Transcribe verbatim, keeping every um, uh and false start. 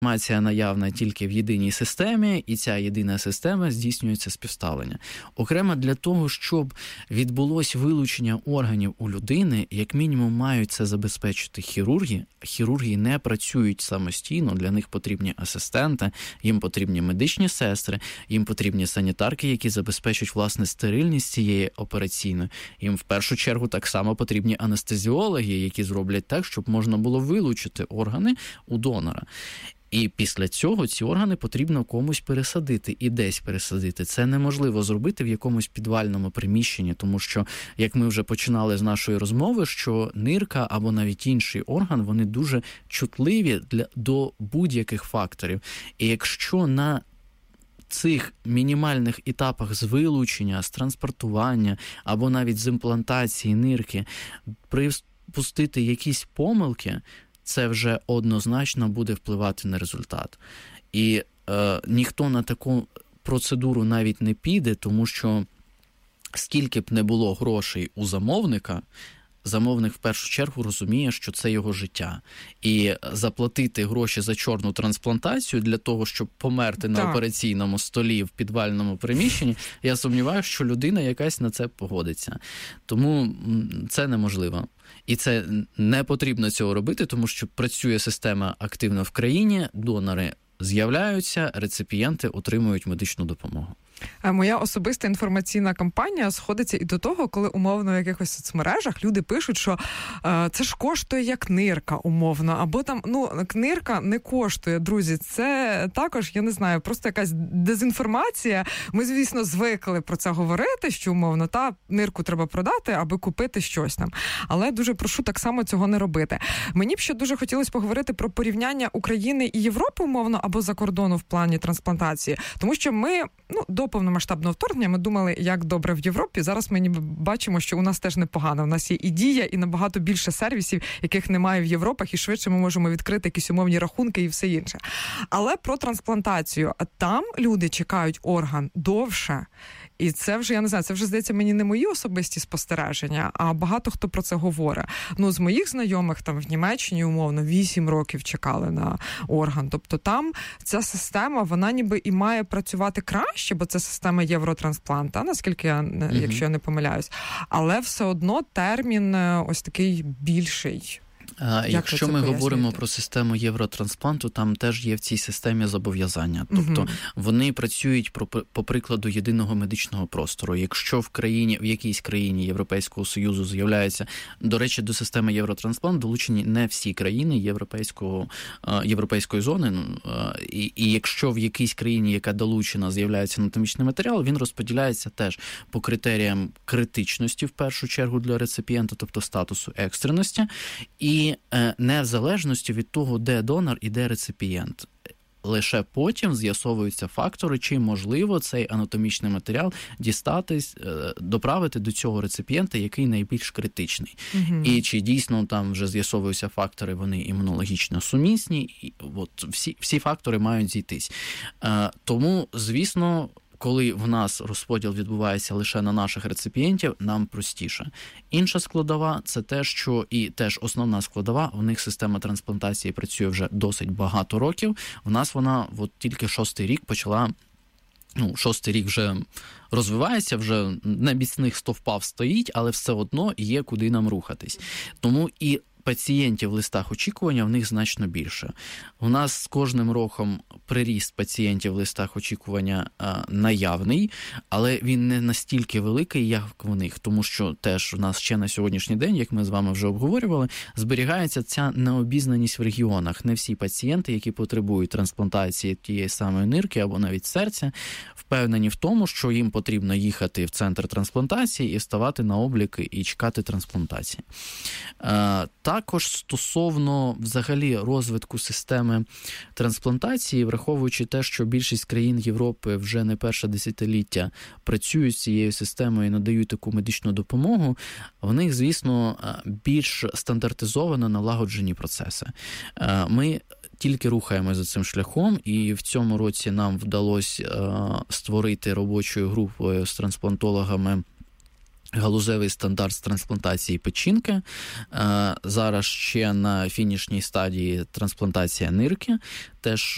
Інформація наявна тільки в єдиній системі, і ця єдина система здійснюється співставлення. Окремо для того, щоб відбулось вилучення органів у людини, як мінімум мають це забезпечити хірурги. Хірурги не працюють самостійно, для них потрібні асистенти, їм потрібні медичні сестри, їм потрібні санітарки, які забезпечують, власне, стерильність цієї операційної. Їм в першу чергу так само потрібні анестезіологи, які зроблять так, щоб можна було вилучити органи у донора. І після цього ці органи потрібно комусь пересадити і десь пересадити. Це неможливо зробити в якомусь підвальному приміщенні, тому що, як ми вже починали з нашої розмови, що нирка або навіть інший орган, вони дуже чутливі для, до будь-яких факторів. І якщо на цих мінімальних етапах з вилучення, з транспортування або навіть з імплантації нирки припустити якісь помилки, це вже однозначно буде впливати на результат. І е, ніхто на таку процедуру навіть не піде, тому що скільки б не було грошей у замовника, замовник в першу чергу розуміє, що це його життя. І заплатити гроші за чорну трансплантацію для того, щоб померти так. на операційному столі в підвальному приміщенні, я сумніваюся, що людина якась на це погодиться. Тому це неможливо. І це не потрібно цього робити, тому що працює система активно в країні, донори з'являються, реципієнти отримують медичну допомогу. Моя особиста інформаційна кампанія сходиться і до того, коли умовно в якихось соцмережах люди пишуть, що е, це ж коштує як нирка, умовно, або там, ну, нирка не коштує, друзі, це також, я не знаю, просто якась дезінформація. Ми, звісно, звикли про це говорити, що, умовно, та нирку треба продати, аби купити щось там. Але дуже прошу так само цього не робити. Мені б ще дуже хотілося поговорити про порівняння України і Європи, умовно, або за кордону в плані трансплантації, тому що ми, ну, до повномасштабного вторгнення ми думали, як добре в Європі. Зараз ми ніби бачимо, що у нас теж непогано. У нас є і Дія, і набагато більше сервісів, яких немає в Європах, і швидше ми можемо відкрити якісь умовні рахунки і все інше. Але про трансплантацію. Там люди чекають орган довше. І це вже, я не знаю, це вже, здається, мені не мої особисті спостереження, а багато хто про це говорить. Ну, з моїх знайомих, там, в Німеччині, умовно, вісім років чекали на орган. Тобто там ця система, вона ніби і має працювати краще, бо це система євротранспланта, наскільки я, mm-hmm. якщо я не помиляюсь. Але все одно термін ось такий більший. А, якщо ми говоримо про систему євротранспланту, там теж є в цій системі зобов'язання. Тобто, угу. вони працюють про, по прикладу єдиного медичного простору. Якщо в країні, в якійсь країні Європейського Союзу з'являється, до речі, до системи євротрансплант долучені не всі країни європейського, європейської зони, і, і якщо в якійсь країні, яка долучена, з'являється анатомічний матеріал, він розподіляється теж по критеріям критичності, в першу чергу, для реципієнта, тобто статусу екстреності, і не в залежності від того, де донор і де реципієнт. Лише потім з'ясовуються фактори, чи можливо цей анатомічний матеріал дістатись, доправити до цього реципієнта, який найбільш критичний. Угу. І чи дійсно там вже з'ясовуються фактори, вони імунологічно сумісні. І от всі, всі фактори мають зійтись. Тому, звісно, коли в нас розподіл відбувається лише на наших реципієнтів, нам простіше. Інша складова – це те, що і теж основна складова, в них система трансплантації працює вже досить багато років. В нас вона от тільки шостий рік почала, ну, шостий рік вже розвивається, вже на міцних стовпах стоїть, але все одно є куди нам рухатись. Тому і пацієнтів в листах очікування в них значно більше. У нас з кожним роком приріст пацієнтів в листах очікування а, наявний, але він не настільки великий, як в них, тому що теж у нас ще на сьогоднішній день, як ми з вами вже обговорювали, зберігається ця необізнаність в регіонах. Не всі пацієнти, які потребують трансплантації тієї самої нирки або навіть серця, впевнені в тому, що їм потрібно їхати в центр трансплантації і ставати на облік і чекати трансплантації. А, Також стосовно взагалі розвитку системи трансплантації, враховуючи те, що більшість країн Європи вже не перше десятиліття працюють з цією системою і надають таку медичну допомогу, в них, звісно, більш стандартизовано налагоджені процеси. Ми тільки рухаємося за цим шляхом, і в цьому році нам вдалося створити робочою групою з трансплантологами галузевий стандарт з трансплантації печінки. Зараз ще на фінішній стадії трансплантація нирки. Теж